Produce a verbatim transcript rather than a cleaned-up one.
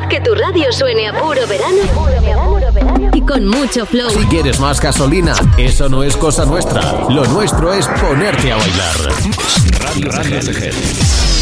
Que tu radio suene a puro verano, puro verano y con mucho flow. Si quieres más gasolina, eso no es cosa nuestra. Lo nuestro es ponerte a bailar. Radio, Radio C G.